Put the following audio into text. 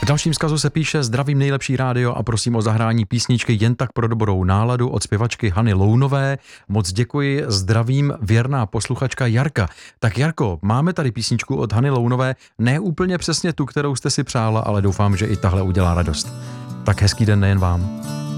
dalším vzkazu se píše: zdravím nejlepší rádio a prosím o zahrání písničky Jen tak pro dobrou náladu od zpěvačky Hany Lounové. Moc děkuji, zdravím, věrná posluchačka Jarka. Tak Jarko, máme tady písničku od Hany Lounové, ne úplně přesně tu, kterou jste si přála, ale doufám, že i tahle udělá radost. Tak hezký den nejen vám.